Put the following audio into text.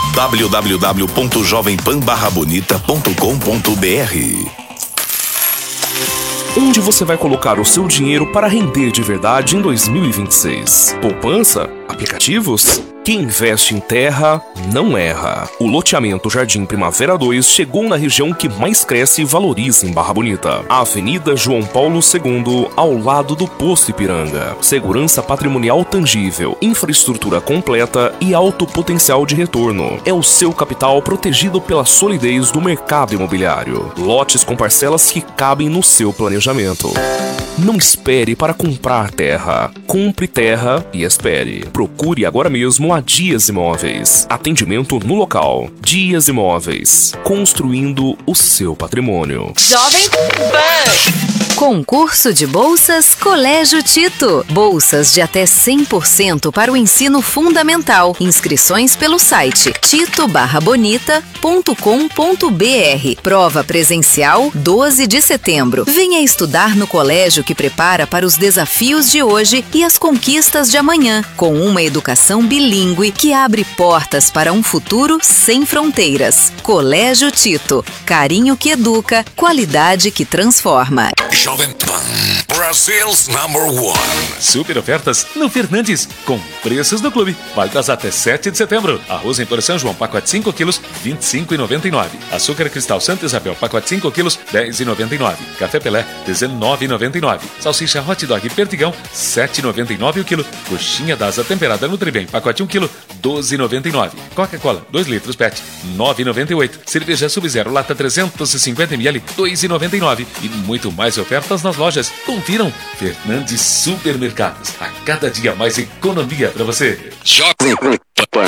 www.jovempan-bonita.com.br. Onde você vai colocar o seu dinheiro para render de verdade em 2026? Poupança? Aplicativos? Quem investe em terra não erra. O loteamento Jardim Primavera 2 chegou na região que mais cresce e valoriza em Barra Bonita. A Avenida João Paulo II, ao lado do Poço Ipiranga. Segurança patrimonial tangível, infraestrutura completa e alto potencial de retorno. É o seu capital protegido pela solidez do mercado imobiliário. Lotes com parcelas que cabem no seu planejamento. Não espere para comprar terra. Compre terra e espere. Procure agora mesmo a Dias Imóveis. Atendimento no local. Dias Imóveis. Construindo o seu patrimônio. Jovem Pan. Concurso de bolsas Colégio Tito. Bolsas de até 100% para o ensino fundamental. Inscrições pelo site tito-bonita.com.br. Prova presencial 12 de setembro. Venha estudar no colégio que prepara para os desafios de hoje e as conquistas de amanhã, com uma educação bilíngue que abre portas para um futuro sem fronteiras. Colégio Tito. Carinho que educa, qualidade que transforma. Jovem Pan, Brasil's #1. Super ofertas no Fernandes, com preços do clube, válidas até 7 de setembro. Arroz em São João, pacote 5 quilos, R$ 25,99. Açúcar Cristal Santa Isabel, pacote 5 quilos, R$ 10,99. Café Pelé, R$ 19,99. Salsicha Hot Dog Perdigão, R$ 7,99 o quilo. Coxinha da asa temperada Nutribem, pacote 1 quilo, R$ 12,99. Coca-Cola, 2 litros PET, R$ 9,98. Cerveja Sub-Zero, lata 350 ml, R$ 2,99. E muito mais ofertas nas lojas. Confiram. Fernandes Supermercados. A cada dia mais economia para você. Jovem Pan.